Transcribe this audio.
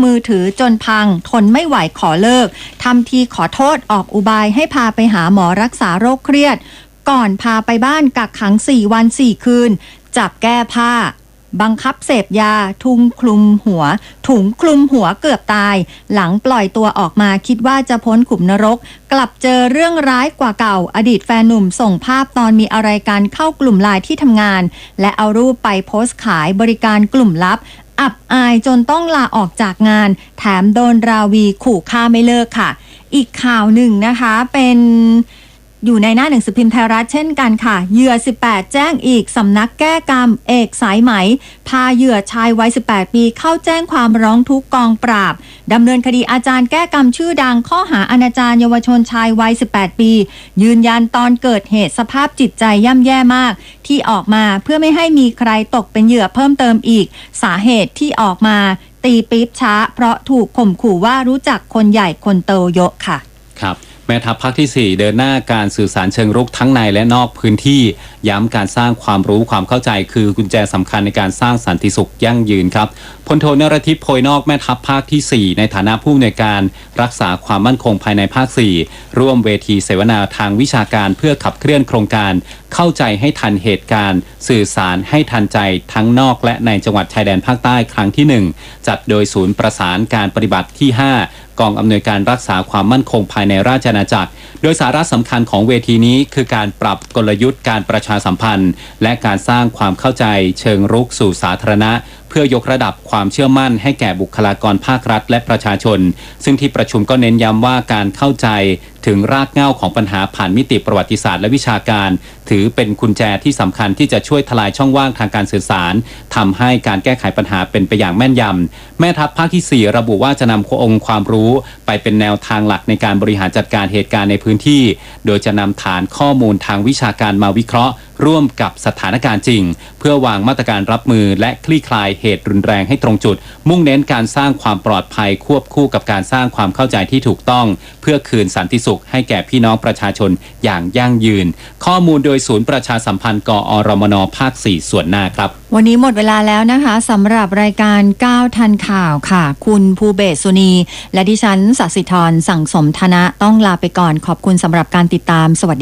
มือถือจนพังทนไม่ไหวขอเลิกทำทีขอโทษออกอุบายให้พาไปหาหมอรักษาโรคเครียดก่อนพาไปบ้านกักขัง4 วัน 4 คืนจับแก้ผ้าบังคับเสพยาถุงคลุมหัวเกือบตายหลังปล่อยตัวออกมาคิดว่าจะพ้นขุมนรกกลับเจอเรื่องร้ายกว่าเก่าอดีตแฟนหนุ่มส่งภาพตอนมีอะไรกันเข้ากลุ่มไลน์ที่ทำงานและเอารูปไปโพสต์ขายบริการกลุ่มลับอับอายจนต้องลาออกจากงานแถมโดนราวีขู่ฆ่าไม่เลิกค่ะอีกข่าวหนึ่งนะคะเป็นอยู่ในหน้าหนังสือพิมพ์ไทยรัฐเช่นกันค่ะเหยื่อ18แจ้งอีกสำนักแก้กรรมเอกสายไหมพาเหยื่อชายวัย18 ปีเข้าแจ้งความร้องทุกข์กองปราบดำเนินคดีอาจารย์แก้กรรมชื่อดังข้อหาอนาจารเยาวชนชายวัย18 ปียืนยันตอนเกิดเหตุสภาพจิตใจย่ำแย่มากที่ออกมาเพื่อไม่ให้มีใครตกเป็นเหยื่อเพิ่มเติมอีกสาเหตุที่ออกมาตีปี๊บช้าเพราะถูกข่มขู่ว่ารู้จักคนใหญ่คนโตเยอะค่ะครับแม่ทัพภาคที่ 4เดินหน้าการสื่อสารเชิงรุกทั้งในและนอกพื้นที่ย้ำการสร้างความรู้ความเข้าใจคือกุญแจสำคัญในการสร้างสันติสุขยั่งยืนครับพลโทนรทิพย์โพยนอกแม่ทัพภาคที่ 4ในฐานะผู้อำนวยการรักษาความมั่นคงภายในภาค 4ร่วมเวทีเสวนาทางวิชาการเพื่อขับเคลื่อนโครงการเข้าใจให้ทันเหตุการณ์สื่อสารให้ทันใจทั้งนอกและในจังหวัดชายแดนภาคใต้ครั้งที่ 1จัดโดยศูนย์ประสานการปฏิบัติที่ 5กองอำนวยการรักษาความมั่นคงภายในราชอาณาจักรโดยสาระสำคัญของเวทีนี้คือการปรับกลยุทธ์การประชาสัมพันธ์และการสร้างความเข้าใจเชิงรุกสู่สาธารณะเพื่อยกระดับความเชื่อมั่นให้แก่บุคลากรภาครัฐและประชาชนซึ่งที่ประชุมก็เน้นย้ำว่าการเข้าใจถึงรากเหง้าของปัญหาผ่านมิติประวัติศาสตร์และวิชาการถือเป็นกุญแจที่สำคัญที่จะช่วยทลายช่องว่างทางการสื่อสารทำให้การแก้ไขปัญหาเป็นไปอย่างแม่นยำแม่ทัพภาคที่ 4ระบุว่าจะนำองค์ความรู้ไปเป็นแนวทางหลักในการบริหารจัดการเหตุการณ์ในพื้นที่โดยจะนำฐานข้อมูลทางวิชาการมาวิเคราะห์ร่วมกับสถานการณ์จริงเพื่อวางมาตรการรับมือและคลี่คลายเหตุรุนแรงให้ตรงจุดมุ่งเน้นการสร้างความปลอดภัยควบคู่กับการสร้างความเข้าใจที่ถูกต้องเพื่อคืนสันติสุขให้แก่พี่น้องประชาชนอย่างยั่งยืนข้อมูลโดยศูนย์ประชาสัมพันธ์กอรมนภาค 4ส่วนหน้าครับวันนี้หมดเวลาแล้วนะคะสำหรับรายการ9ทันข่าวค่ะคุณภูเบศสุนีและดิฉันศศิธรสั่งสมธนะต้องลาไปก่อนขอบคุณสำหรับการติดตามสวัสดี